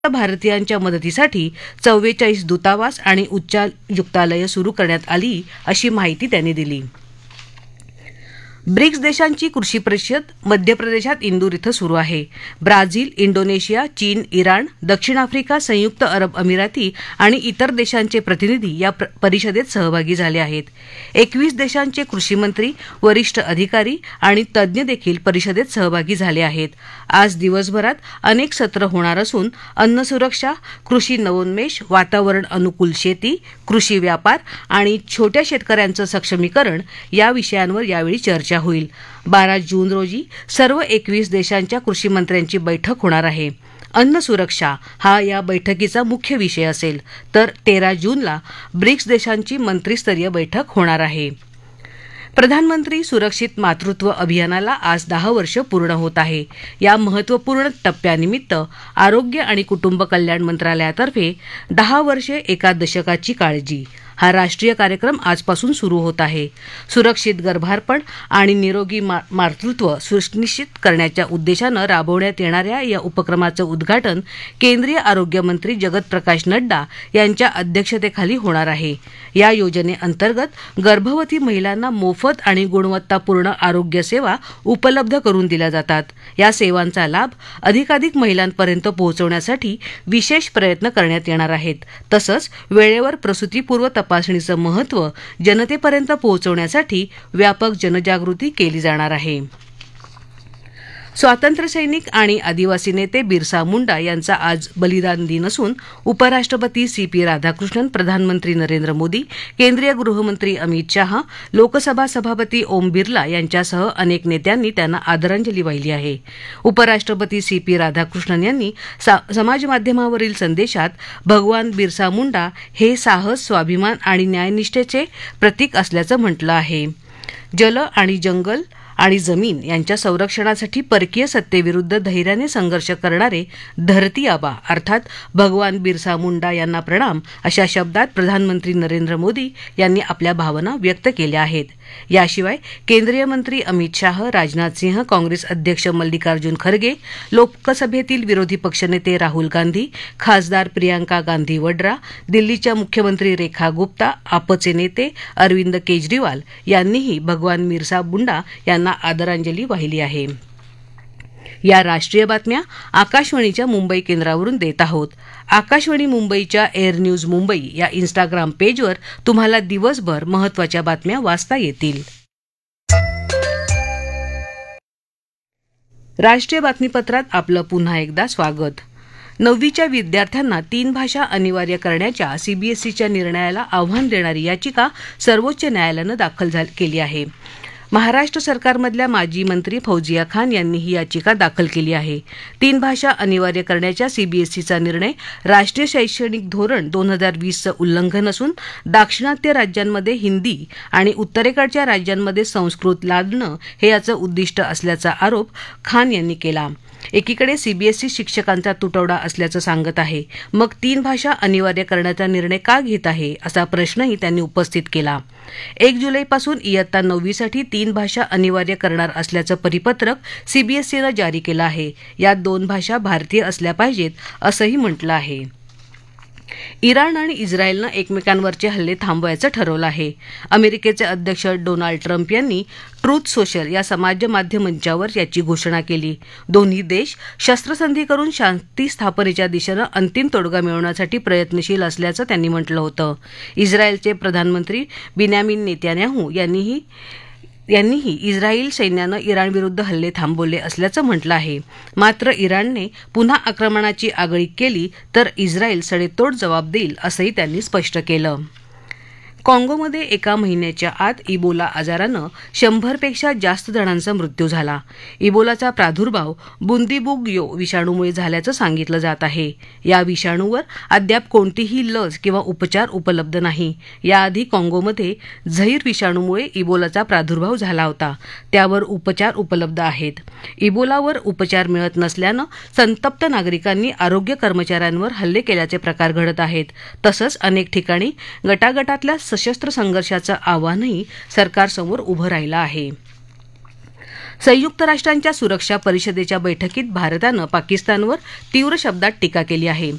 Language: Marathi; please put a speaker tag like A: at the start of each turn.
A: भारतीयांच्या मदतीसाठी 44 दूतावास आणि उच्चायुक्तालये सुरू करण्यात आली, अशी माहिती त्यांनी दिली. ब्रिक्स देशांची कृषी परिषद मध्य प्रदेशात इंदूर इथं सुरू आहे. ब्राझील, इंडोनेशिया, चीन, इराण, दक्षिण आफ्रिका, संयुक्त अरब अमिराती आणि इतर देशांचे प्रतिनिधी या परिषदेत सहभागी झाले आहेत. 21 देशांचे कृषी मंत्री, वरिष्ठ अधिकारी आणि तज्ज्ञ देखील परिषदेत सहभागी झाले आहेत. आज दिवसभरात अनेक सत्र होणार असून अन्न सुरक्षा, कृषी नवोन्मेष, वातावरण अनुकूल शेती, कृषी व्यापार आणि छोट्या शेतकऱ्यांचं सक्षमीकरण या विषयांवर यावेळी चर्चा होईल. 12 जून रोजी सर्व 21 देशांच्या कृषी मंत्र्यांची बैठक होणार आहे. अन्न सुरक्षा हा या बैठकीचा मुख्य विषय असेल, तर 13 जूनला ब्रिक्स देशांची मंत्रिस्तरीय बैठक होणार आहे. प्रधानमंत्री सुरक्षित मातृत्व अभियानाला आज 10 वर्ष पूर्ण होत आहे. या महत्त्वपूर्ण टप्प्यानिमित्त आरोग्य आणि कुटुंब कल्याण मंत्रालयातर्फे 10 वर्षे एका दशकाची काळजी हा राष्ट्रीय कार्यक्रम आजपासून सुरू होत आहे. सुरक्षित गर्भारपण आणि निरोगी मातृत्व सुनिश्चित करण्याच्या उद्देशानं राबवण्यात येणाऱ्या या उपक्रमाचं उद्घाटन केंद्रीय आरोग्य मंत्री जगत प्रकाश नड्डा यांच्या अध्यक्षतेखाली होणार आहे. या योजनेअंतर्गत गर्भवती महिलांना मोफत आणि गुणवत्तापूर्ण आरोग्य सेवा उपलब्ध करून दिल्या जातात. या सेवांचा लाभ अधिकाधिक महिलांपर्यंत पोहोचवण्यासाठी विशेष प्रयत्न करण्यात येणार आहेत. तसंच वेळेवर प्रसूतीपूर्व तपासणीचं महत्त्व जनतेपर्यंत पोहोचवण्यासाठी व्यापक जनजागृती केली जाणार आहे. स्वातंत्र्यसैनिक आणि आदिवासी नेते बिरसा मुंडा यांचा आज बलिदान दिन असून उपराष्ट्रपती CP राधाकृष्णन, प्रधानमंत्री नरेंद्र मोदी, केंद्रीय गृहमंत्री अमित शहा, लोकसभा सभापती ओम बिर्ला यांच्यासह अनेक नेत्यांनी त्यांना आदरांजली वाहिली आहे. उपराष्ट्रपती CP राधाकृष्णन यांनी समाजमाध्यमावरील संदेशात भगवान बिरसा मुंडा हे साहस, स्वाभिमान आणि न्यायनिष्ठेचे प्रतीक असल्याचं म्हटलं आहे. जल आणि जंगल आणि जमीन यांच्या संरक्षणासाठी परकीय सत्तेविरुद्ध धैर्याने संघर्ष करणारे धरती आबा अर्थात भगवान बिरसा मुंडा यांना प्रणाम अशा शब्दात प्रधानमंत्री नरेंद्र मोदी यांनी आपल्या भावना व्यक्त केल्या आहेत. याशिवाय केंद्रीय मंत्री अमित शाह, राजनाथ सिंह, काँग्रेस अध्यक्ष मल्लिकार्जुन खरगे, लोकसभेतील विरोधी पक्षनेते राहुल गांधी, खासदार प्रियांका गांधी वड्रा, दिल्लीच्या मुख्यमंत्री रेखा गुप्ता, आपचे नेते अरविंद केजरीवाल यांनीही भगवान बिरसा मुंडा यांना आदरांजली वाहिली आहे. या राष्ट्रीय बातम्या आकाशवाणीच्या मुंबई केंद्रावरून देत आहोत. आकाशवाणी मुंबईच्या एअर न्यूज मुंबई या इंस्टाग्राम पेजवर तुम्हाला दिवसभर महत्त्वाच्या बातम्या वाचता येतील. राष्ट्रीय बातमीपत्रात आपलं पुन्हा एकदा स्वागत. 9वीच्या विद्यार्थ्यांना 3 भाषा अनिवार्य करण्याच्या CBSEच्या निर्णयाला आव्हान देणारी याचिका सर्वोच्च न्यायालयानं दाखल केली आहे. महाराष्ट्र सरकारमधल्या माजी मंत्री फौजिया खान यांनी ही याचिका दाखल केली आहे. 3 भाषा अनिवार्य करण्याच्या CBSEचा निर्णय राष्ट्रीय शैक्षणिक धोरण 2020चं उल्लंघन असून दाक्षिणात्य राज्यांमध्ये हिंदी आणि उत्तरेकडच्या राज्यांमध्ये संस्कृत लादणं हे याचं उद्दिष्ट असल्याचा आरोप खान यांनी केला. एकीकडे CBSE शिक्षकांचा तुटवडा असल्याचं सांगत आहे, मग 3 भाषा अनिवार्य करण्याचा निर्णय का घेत आहे असा प्रश्नही त्यांनी उपस्थित केला. 1 जुलैपासून इयत्ता 9वीसाठी 3 भाषा अनिवार्य करणार असल्याचं परिपत्रक CBSEनं जारी केलं आहे. यात 2 भाषा भारतीय असल्या पाहिजेत असंही म्हटलं आहे. इराण आणि इस्रायलनं एकमेकांवरचे हल्ले थांबवायचं ठरवलं आहे. अमेरिकेचे अध्यक्ष डोनाल्ड ट्रम्प यांनी ट्रूथ सोशल या समाजमाध्यम मंचावर याची घोषणा केली. दोन्ही देश शस्त्रसंधी करून शांती स्थापनेच्या दिशेनं अंतिम तोडगा मिळवण्यासाठी प्रयत्नशील असल्याचं त्यांनी म्हटलं होतं. इस्रायलचे प्रधानमंत्री बिन्यामिन नेतान्याहू यांनीही इस्रायल सैन्यानं इराणविरुद्ध हल्ले थांबवले असल्याचं म्हटलं आहे. मात्र इराणने पुन्हा आक्रमणाची आगळीक केली तर इस्रायल सडेतोड जबाब देईल असंही त्यांनी स्पष्ट केलं. काँगोमध्ये एका महिन्याच्या आत इबोला आजारानं 100पेक्षा जास्त जणांचा मृत्यू झाला. इबोलाचा प्रादुर्भाव बुंदीबुगियो विषाणूमुळे झाल्याचं सांगितलं जात आहे. या विषाणूवर अद्याप कोणतीही लस किंवा उपचार उपलब्ध नाही. याआधी काँगोमध्ये झैर विषाणूमुळे इबोलाचा प्रादुर्भाव झाला होता. त्यावर उपचार उपलब्ध आहेत. इबोलावर उपचार मिळत नसल्यानं संतप्त नागरिकांनी आरोग्य कर्मचाऱ्यांवर हल्ले केल्याचे प्रकार घडत आहेत. तसंच अनेक ठिकाणी गटागटातल्या सशस्त्र संघर्षाचं आव्हानही सरकारसमोर उभं राहिलं आहे. संयुक्त राष्ट्रांच्या सुरक्षा परिषदेच्या बैठकीत भारतानं पाकिस्तानवर तीव्र शब्दात टीका केली आहे.